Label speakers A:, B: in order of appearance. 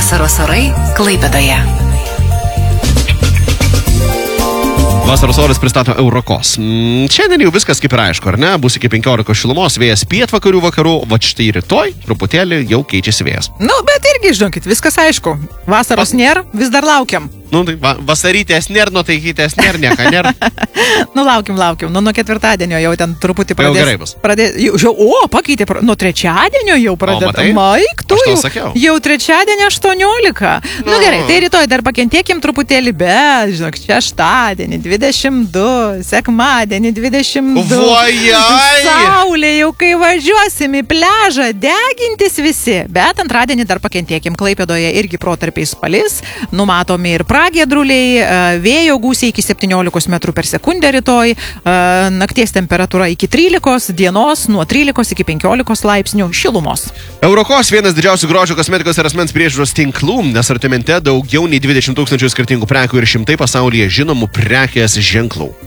A: Vasaros orai Klaipėdoje.
B: Vasaros oras pristato Eurokos. Šiandien jau viskas kaip ir aišku, ar ne? Bus iki 15 šilumos, vėjas pietvakarių vakarų, va štai rytoj truputėlį jau keičiasi vėjas.
C: Bet irgi, žinokit, viskas aišku. Vasaros nėra, vis dar laukiam.
B: Tai vasarytės nėra, taikytės nėra, nieka nėra.
C: Laukiam. Nuo ketvirtadienio jau ten truputį
B: Jau gerai bus.
C: Pakeitė, nuo trečiadienio jau pradeda. Maik, tu jau trečiadienio 18. Gerai, tai rytoj dar pakentėkim truputėlį, bet, žinok, šeštadienį 22, sekmadienį 22.
B: Vojai!
C: Saulė jau kai važiuosim į pliažą, degintis visi. Bet antradienį dar pakentėkim, Klaipėdoje irgi protarpiais palis, numatomi ir pragiedruliai, vėjo gūsiai iki 17 metrų per sekundę rytoj, nakties temperatūra iki 13, dienos nuo 13 iki 15 laipsnių šilumos.
B: Eurokos vienas didžiausių grožio kosmetikos ir asmens priežiūros tinklų, asortimente daugiau nei 20 000 skirtingų prekių ir šimtai pasaulyje žinomų prekės ženklų.